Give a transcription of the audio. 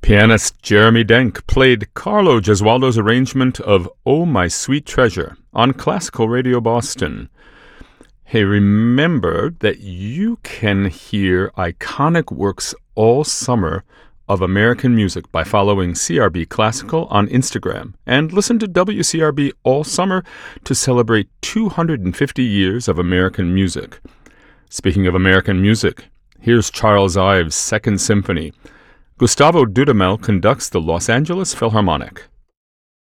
Pianist Jeremy Denk played Carlo Gesualdo's arrangement of "Oh My Sweet Treasure" on Classical Radio Boston. Hey, remember that you can hear iconic works all summer of American music by following CRB Classical on Instagram, and listen to WCRB all summer to celebrate 250 years of American music. Speaking of American music, here's Charles Ives' Second Symphony. Gustavo Dudamel conducts the Los Angeles Philharmonic.